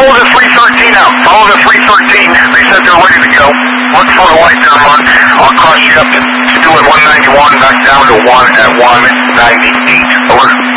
follow the 313 out. Follow the 313. They said they're ready to go. Look for a light there, Mark. I'll cross you up to 2 at 191, back down to 1 at 198. Over.